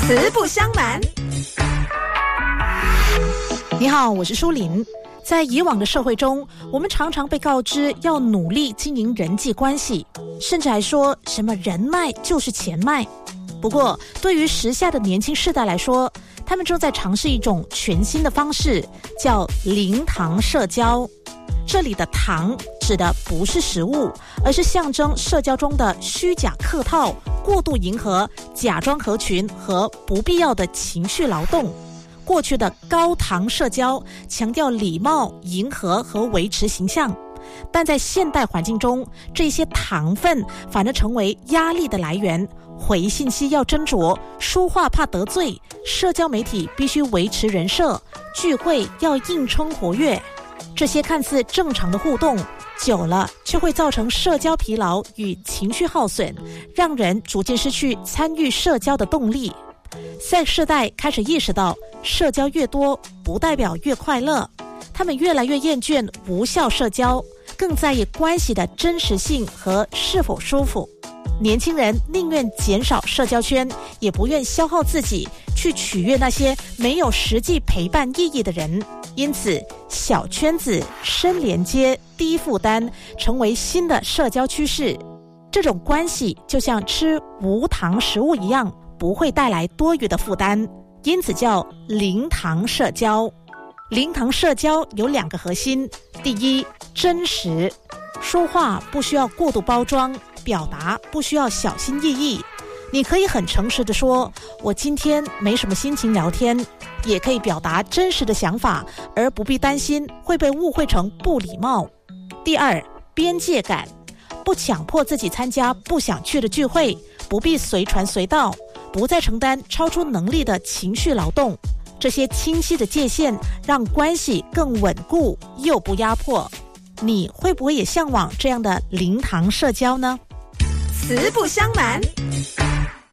慈不相瞒。 你好，我是舒琳。在以往的社会中，我们常常被告知要努力经营人际关系，甚至还说什么人脉就是钱脉。不过，对于时下的年轻世代来说，他们正在尝试一种全新的方式，叫零糖社交。这里的糖指的不是食物，而是象征社交中的虚假客套、过度迎合、假装合群和不必要的情绪劳动。过去的高糖社交强调礼貌、迎合和维持形象，但在现代环境中，这些糖分反而成为压力的来源。回信息要斟酌，说话怕得罪，社交媒体必须维持人设，聚会要硬撑活跃。这些看似正常的互动，久了却会造成社交疲劳与情绪耗损，让人逐渐失去参与社交的动力。Z世代开始意识到，社交越多不代表越快乐，他们越来越厌倦无效社交，更在意关系的真实性和是否舒服。年轻人宁愿减少社交圈，也不愿消耗自己去取悦那些没有实际陪伴意义的人。因此，小圈子、深连接、低负担成为新的社交趋势。这种关系就像吃无糖食物一样，不会带来多余的负担，因此叫零糖社交。零糖社交有2个核心：第一，真实，说话不需要过度包装，表达不需要小心翼翼。你可以很诚实地说，我今天没什么心情聊天，也可以表达真实的想法，而不必担心会被误会成不礼貌。第二，边界感，不强迫自己参加不想去的聚会，不必随传随到，不再承担超出能力的情绪劳动。这些清晰的界限让关系更稳固又不压迫。你会不会也向往这样的零糖社交呢？ 慈不相瞒。